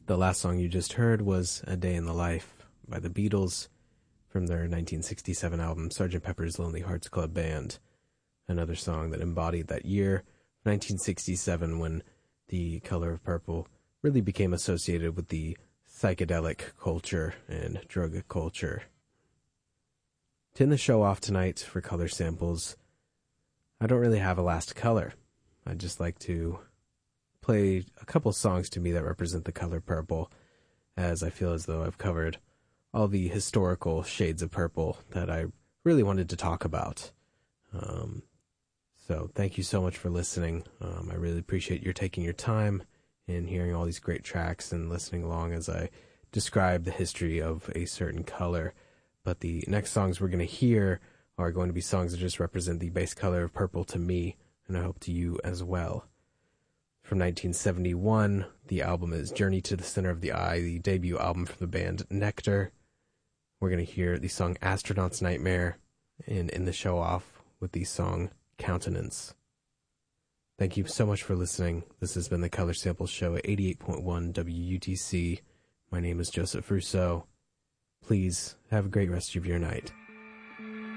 The last song you just heard was A Day in the Life by the Beatles from their 1967 album Sgt. Pepper's Lonely Hearts Club Band. Another song that embodied that year, 1967, when the color of purple really became associated with the psychedelic culture and drug culture. To end the show off tonight for color samples, I don't really have a last color. I'd just like to play a couple songs to me that represent the color purple, as I feel as though I've covered all the historical shades of purple that I really wanted to talk about. So thank you so much for listening. I really appreciate your taking your time and hearing all these great tracks and listening along as I describe the history of a certain color. But the next songs we're going to hear are going to be songs that just represent the base color of purple to me, and I hope to you as well. From 1971, the album is Journey to the Center of the Eye, the debut album from the band Nectar. We're going to hear the song Astronaut's Nightmare, and end the show off with the song Countenance. Thank you so much for listening. This has been the Color Sample Show at 88.1 WUTC. My name is Joseph Rousseau. Please have a great rest of your night.